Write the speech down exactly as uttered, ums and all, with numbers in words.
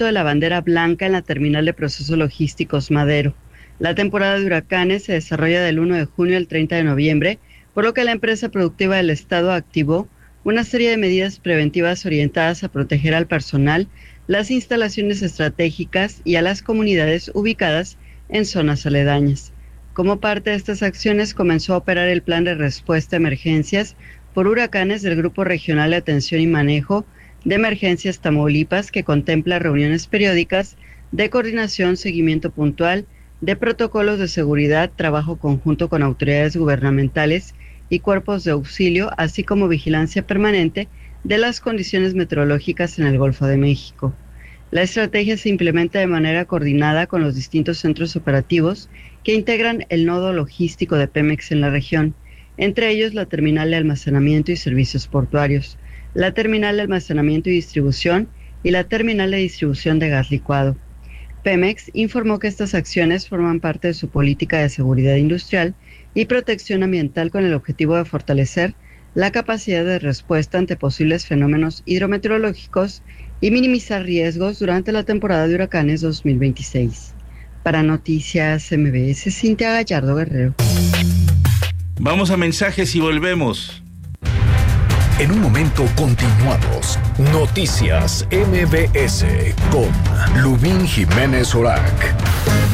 de la bandera blanca en la terminal de procesos logísticos Madero. La temporada de huracanes se desarrolla del uno de junio al treinta de noviembre, por lo que la empresa productiva del estado activó una serie de medidas preventivas orientadas a proteger al personal, las instalaciones estratégicas y a las comunidades ubicadas en zonas aledañas. Como parte de estas acciones, comenzó a operar el Plan de Respuesta a Emergencias por Huracanes del Grupo Regional de Atención y Manejo de Emergencias Tamaulipas, que contempla reuniones periódicas de coordinación, seguimiento puntual, de protocolos de seguridad, trabajo conjunto con autoridades gubernamentales y cuerpos de auxilio, así como vigilancia permanente de las condiciones meteorológicas en el Golfo de México. La estrategia se implementa de manera coordinada con los distintos centros operativos que integran el nodo logístico de Pemex en la región, entre ellos la terminal de almacenamiento y servicios portuarios, la terminal de almacenamiento y distribución y la terminal de distribución de gas licuado. Pemex informó que estas acciones forman parte de su política de seguridad industrial y protección ambiental con el objetivo de fortalecer la capacidad de respuesta ante posibles fenómenos hidrometeorológicos y minimizar riesgos durante la temporada de huracanes dos mil veintiséis. Para Noticias M B S, Cintia Gallardo Guerrero. Vamos a mensajes y volvemos. En un momento continuamos. Noticias M B S con Lubín Jiménez Orak.